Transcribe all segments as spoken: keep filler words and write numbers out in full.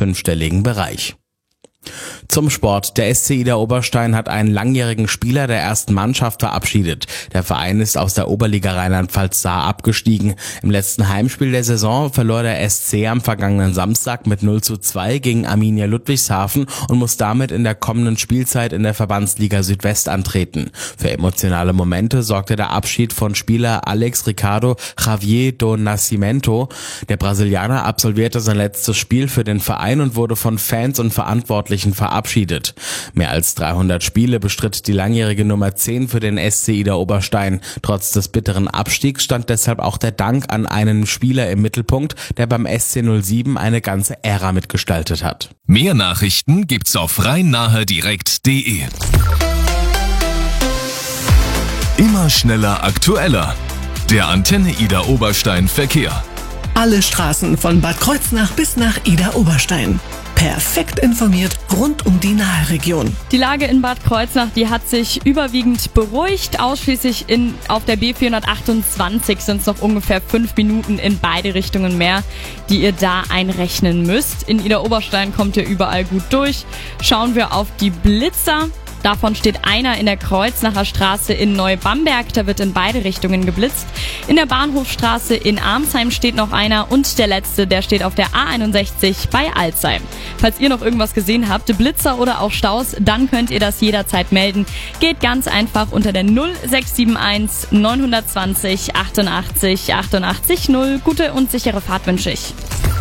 fünfstelligen Bereich. Zum Sport. Der S C Idar Oberstein hat einen langjährigen Spieler der ersten Mannschaft verabschiedet. Der Verein ist aus der Oberliga Rheinland-Pfalz Saar abgestiegen. Im letzten Heimspiel der Saison verlor der S C am vergangenen Samstag mit null zu zwei gegen Arminia Ludwigshafen und muss damit in der kommenden Spielzeit in der Verbandsliga Südwest antreten. Für emotionale Momente sorgte der Abschied von Spieler Alex Ricardo Javier do Nascimento. Der Brasilianer absolvierte sein letztes Spiel für den Verein und wurde von Fans und Verantwortlichen verabschiedet. Mehr als dreihundert Spiele bestritt die langjährige Nummer zehn für den S C Idar Oberstein. Trotz des bitteren Abstiegs stand deshalb auch der Dank an einen Spieler im Mittelpunkt, der beim S C null sieben eine ganze Ära mitgestaltet hat. Mehr Nachrichten gibt's auf rhein-nahe direkt punkt de. Immer schneller, aktueller. Der Antenne Idar Oberstein Verkehr. Alle Straßen von Bad Kreuznach bis nach Idar Oberstein. Perfekt informiert rund um die Nahe-Region. Die Lage in Bad Kreuznach, die hat sich überwiegend beruhigt. Ausschließlich in, auf der B vierhundertachtundzwanzig sind es noch ungefähr fünf Minuten in beide Richtungen mehr, die ihr da einrechnen müsst. In Idar Oberstein kommt ihr überall gut durch. Schauen wir auf die Blitzer. Davon steht einer in der Kreuznacher Straße in Neubamberg, da wird in beide Richtungen geblitzt. In der Bahnhofstraße in Arnsheim steht noch einer und der letzte, der steht auf der A einundsechzig bei Alzheim. Falls ihr noch irgendwas gesehen habt, Blitzer oder auch Staus, dann könnt ihr das jederzeit melden. Geht ganz einfach unter der null sechs sieben eins neun zwei null achtundachtzig achtundachtzig null. Gute und sichere Fahrt wünsche ich.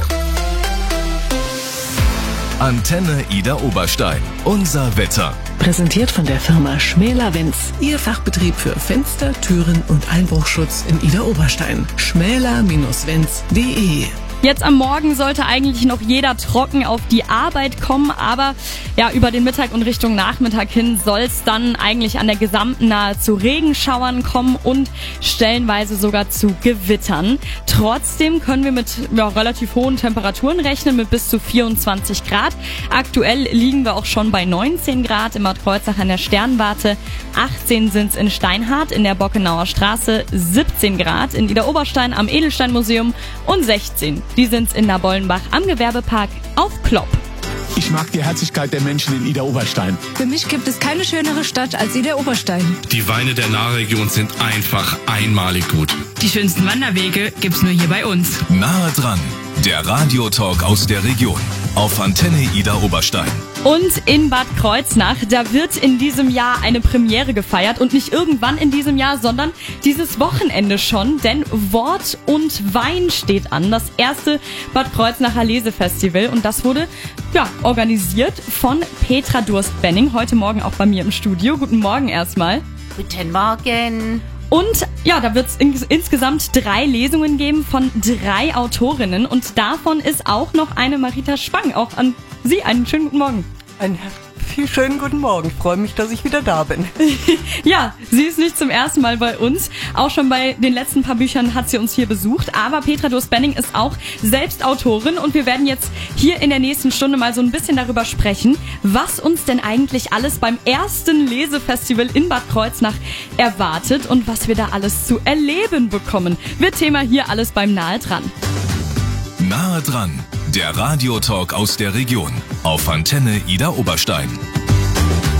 Antenne Idar Oberstein. Unser Wetter. Präsentiert von der Firma Schmäler-Wenz. Ihr Fachbetrieb für Fenster, Türen und Einbruchschutz in Idar Oberstein. schmäler Bindestrich wenz punkt de. Jetzt am Morgen sollte eigentlich noch jeder trocken auf die Arbeit kommen, aber ja, über den Mittag und Richtung Nachmittag hin soll es dann eigentlich an der gesamten Nahe zu Regenschauern kommen und stellenweise sogar zu Gewittern. Trotzdem können wir mit ja, relativ hohen Temperaturen rechnen, mit bis zu vierundzwanzig Grad. Aktuell liegen wir auch schon bei neunzehn Grad in Bad Kreuznach an der Sternwarte, achtzehn sind es in Steinhardt in der Bockenauer Straße, siebzehn Grad in Idar Oberstein am Edelsteinmuseum und sechzehn. Die sind's in Nabollenbach am Gewerbepark auf Klopp. Ich mag die Herzlichkeit der Menschen in Idar Oberstein. Für mich gibt es keine schönere Stadt als Idar Oberstein. Die Weine der Nahregion sind einfach einmalig gut. Die schönsten Wanderwege gibt's nur hier bei uns. Nahe dran, der Radiotalk aus der Region auf Antenne Idar Oberstein. Und in Bad Kreuznach, da wird in diesem Jahr eine Premiere gefeiert und nicht irgendwann in diesem Jahr, sondern dieses Wochenende schon, denn Wort und Wein steht an, das erste Bad Kreuznacher Lesefestival und das wurde ja organisiert von Petra Durst-Benning, heute Morgen auch bei mir im Studio. Guten Morgen erstmal. Guten Morgen. Und ja, da wird es ins- insgesamt drei Lesungen geben von drei Autorinnen und davon ist auch noch eine Marita Spang. Auch an Sie einen schönen guten Morgen. Einen viel schönen guten Morgen. Ich freue mich, dass ich wieder da bin. Ja, sie ist nicht zum ersten Mal bei uns. Auch schon bei den letzten paar Büchern hat sie uns hier besucht. Aber Petra Durst-Benning ist auch selbst Autorin und wir werden jetzt hier in der nächsten Stunde mal so ein bisschen darüber sprechen, was uns denn eigentlich alles beim ersten Lesefestival in Bad Kreuznach erwartet und was wir da alles zu erleben bekommen. Wird Thema hier alles beim Nahe dran. Nahe dran, der Radiotalk aus der Region auf Antenne Idar Oberstein.